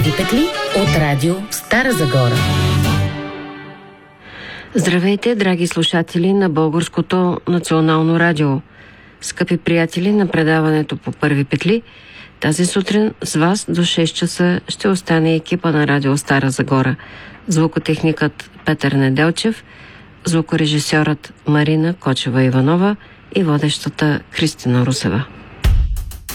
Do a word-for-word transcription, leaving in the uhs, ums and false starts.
Първи петли от радио Стара Загора. Здравейте, драги слушатели на Българското национално радио. Скъпи приятели на предаването по Първи петли, тази сутрин с вас до шест часа ще остане екипа на радио Стара Загора. Звукотехникът Петър Неделчев, звукорежисьорът Марина Кочева-Иванова и водещата Христина Русева.